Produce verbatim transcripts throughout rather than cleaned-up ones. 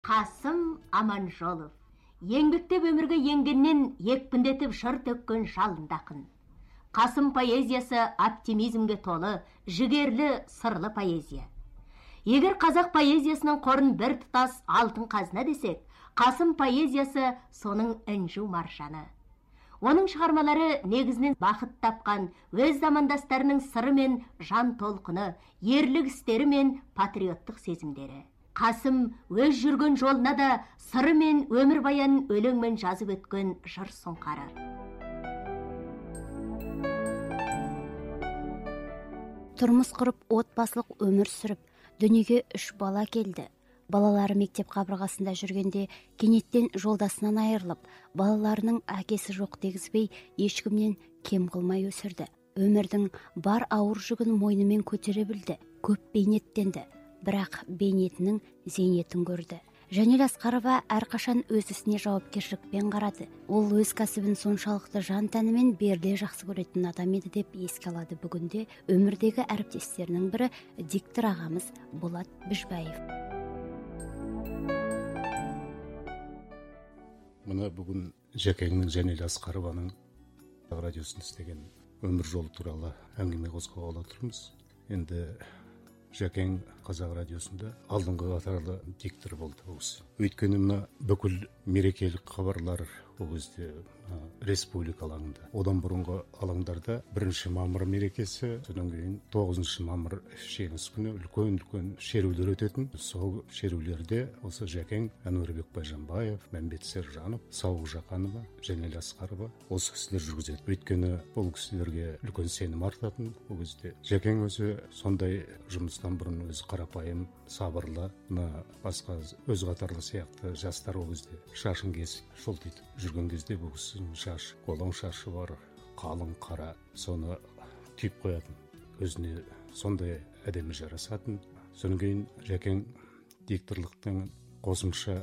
Қасым Аманжолов еңбектеп өмірге енгеннен екпіндетіп жыр төккен жалынды ақын. Қасым поэзиясы оптимизмге толы, жігерлі, сырлы поэзия. Егер қазақ поэзиясының қорын бір тұтас алтын қазына десек, Қасым поэзиясы соның інжу маржаны. Оның шығармалары негізінен бақыт тапқан, өз замандастарының сыры мен жан толқыны, ерлік істері мен патриоттық сезімдері. Қасым өз жүрген жолына да сыры мен өмір баянын өлеңмен жазып өткен жыр сұңқары. Тұрмыс құрып, отбасылық өмір сүріп, дүниеге үш бала келді. Балалары мектеп қабырғасында жүргенде кенеттен жолдасынан айырылып, балаларының әкесі жоқ дегізбей, ешкімнен кем қылмай өсірді. Өмірдің бар ауыр жүгін мойнымен көтере білді, көп бейнеттенді, бірақ бейнетінің зейнетін көрді. Жанел Асқарова әрқашан өз ісіне жауапкершілікпен қарады. Ол өз кәсібін соншалықты жан тәнімен беріле жақсы көретін адам еді деп еске алады бүгінде өмірдегі әріптестерінің бірі диктор ағамыз Болат Бішбаев. Мына бүгін Жәкеңнің Жанел Асқарованың радиосында істеген өмір жолы туралы әңгіме қозғағалы отырмыз. Енді Жәкең қазақ радиосында алдыңғы қатарлы диктор болды осы. Өйткені мына бүкіл мерекелік хабарлар ол кезде республика алаңында. Одан бұрынғы алаңдарда бірінші мамыр мерекесі, содан кейін тоғызыншы мамыр жеңіс күні үлкен-үлкен шерулер өтетін. Сол шерулерде осы Жәкең, Әнуарбек Байжанбаев, Мәмбет Сержанов, Сауық Жақанова, Жанел Асқарова осы кісілер жүргізеді. Өйткені бұл кісілерге үлкен сенім артатын. Ол кезде Жәкең өзі сондай жұмыстан бұрын өзі қарапайым, сабырлы, мына басқа өз қатарлы сияқты жастар ол кезде шашын кесіп шолтитып жүрген кезде бұл кісінің шашы, қолаң шашы бар, қалың қара, соны түйіп қоятын. Өзіне сондай әдемі жарасатын. Содан кейін Жәкең дикторлықтың қосымша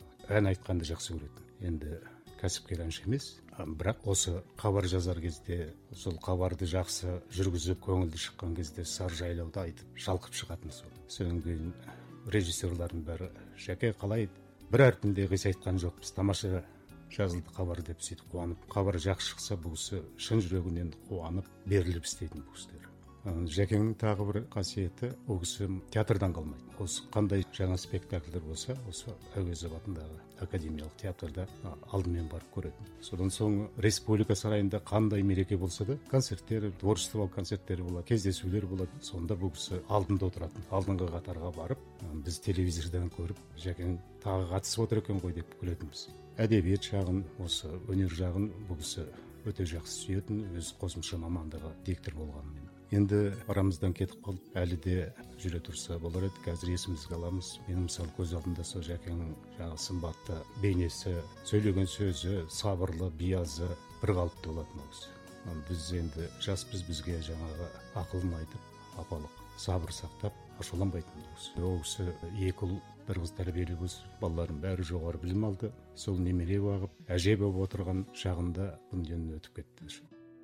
ән айтқанды жақсы көретін. Енді кәсіпкер әнші емес, бірақ осы хабар жазар кезде, сол хабарды жақсы жүргізіп, көңілді шыққан кезде сар жайлауда айтып, шалқып шығатын сол. Содан кейін режиссерлардың бәрі Жәке қалай бір әрпінде қиса айтқан жоқпыз, тамаша жазылды хабар деп сөйтіп қуанып, хабар жақсы шықса бұл кісі шын жүрегінен қуанып, беріліп істейтін бұл кісілер. Жәкеңнің тағы бір қасиеті, ол кісі театрдан қалмайды. Осы қандай жаңа спектакльдер болса, осы Әуезов атындағы академиялық театрда алдымен барып көретін. Содан соң республика сарайында қандай мереке болса да, концерттер, творчестволық концерттер болады, кездесулер болады. Сонда бұл кісі алдында отыратын, алдыңғы қатарға барып, біз телевизордан көріп, Жәкең тағы қатысып отыр екен ғой деп күлетінбіз. Әдебиет жағын, осы өнер жағын бұл кісі өте жақсы сүйетін, өз қосымша мамандығы диктор болғанымен. Енді арамыздан кетіп қалып, әлі де жүре тұрса болар еді, қазір есімізге аламыз. Менің мысалы көз алдымда сол Жәкеңнің жаңағы сымбатты бейнесі, сөйлеген сөзі, сабырлы, биязы, бір қалыпты болатын ол кісі. Біз енді жаспыз, бізге жаңағы ақылын айтып, апалық сабыр сақтап, ашуланбайтын ол кісі. Ол кісі екі ұл, бір қыз тәрбиелеп өсіп, балалардың бәрі жоғары білім алды. Сол немере бағып, әже болып отырған шағында бұндан өтіп кетті.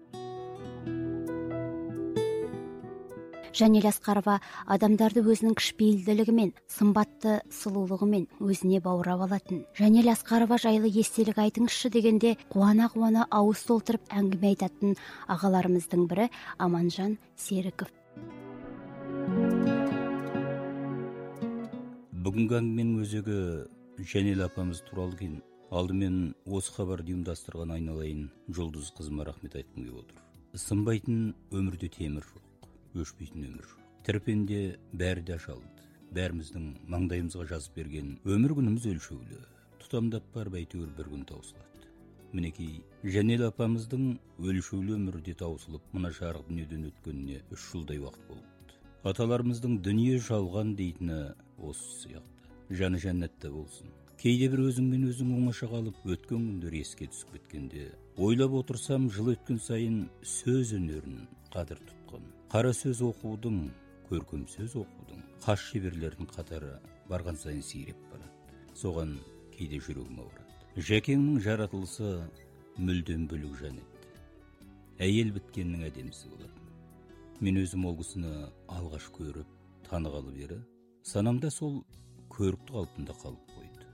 Жанел Асқарова адамдарды өзінің кішіпейілділігімен, сымбатты сұлулығымен өзіне баурап алатын. Жанел Асқарова жайлы естелік айтыңызшы дегенде қуана-қуана ауыз толтырып әңгіме айтатын ағаларымыздың бірі Аманжан Серіков. Бүгінгі әңгіменің өзегі Жанел апамыз туралы кейін алдымен осы хабарды ұйымдастырған айналайын жұлдыз қызыма рахмет айтқым келіп отыр. Сынбайтын өмірде темір жоқ. Өшпейтін өмір жоқ. Тірпенде бәрі де ашалды. Бәріміздің маңдайымызға жазып берген өмір күніміз өлшеулі. Тұтамдап барып әйтеуір бір күн таусылады. Мінекей Жанел апамыздың өлшеулі өмірде таусылып, мына жарық дүниеден өткеніне үш жылдай уақыт болыпты. Аталарымыздың дүние жалған дейтіні осы сияқты. Жаны жәннатта болсын. Кейде бір өзіңмен өзің оңаша қалып, өткен күндер еске түсіп кеткенде, ойлап отырсам, жыл өткен сайын сөз өнерін қадір тұтқан. Қара сөз оқудың, көркем сөз оқудың, қас шеберлердің қатары барған сайын сиреп барады. Соған кейде жүрегім ауырады. Жәкеңнің жаратылысы мүлдем бөлек жан еді. Әйел біткеннің әдемісі болатын. Мен өзім ол кісіні алғаш көріп, танығалы бері, санамда сол көрікті қалпында қалып